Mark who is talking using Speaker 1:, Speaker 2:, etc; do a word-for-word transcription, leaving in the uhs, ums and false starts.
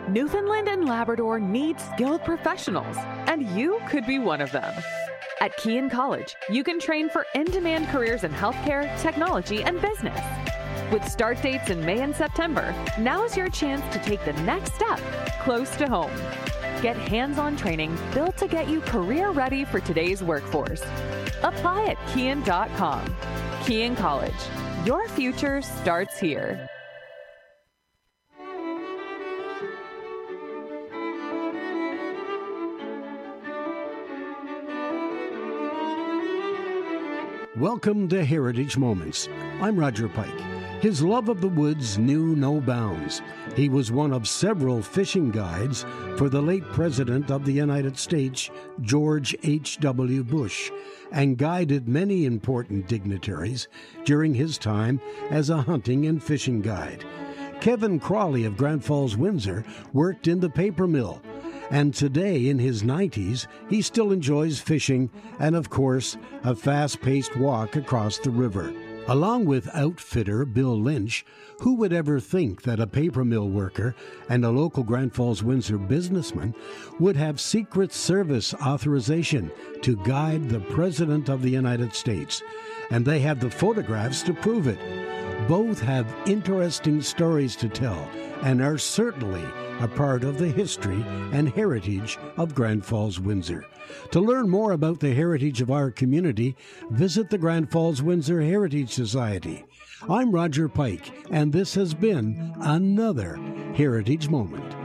Speaker 1: Newfoundland and Labrador need skilled professionals, and you could be one of them. At Kean College, you can train for in-demand careers in healthcare, technology, and business. With start dates in May and September, now is your chance to take the next step close to home. Get hands-on training built to get you career-ready for today's workforce. Apply at kean dot com. Kean College. Your future starts here.
Speaker 2: Welcome to Heritage Moments. I'm Roger Pike. His love of the woods knew no bounds. He was one of several fishing guides for the late President of the United States, George H W Bush, and guided many important dignitaries during his time as a hunting and fishing guide. Kevin Crawley of Grand Falls, Windsor, worked in the paper mill, and today, in his nineties, he still enjoys fishing and, of course, a fast-paced walk across the river. Along with outfitter Bill Lynch, who would ever think that a paper mill worker and a local Grand Falls, Windsor businessman would have Secret Service authorization to guide the President of the United States? And they have the photographs to prove it. Both have interesting stories to tell and are certainly a part of the history and heritage of Grand Falls, Windsor. To learn more about the heritage of our community, visit the Grand Falls, Windsor Heritage Society. I'm Roger Pike, and this has been another Heritage Moment.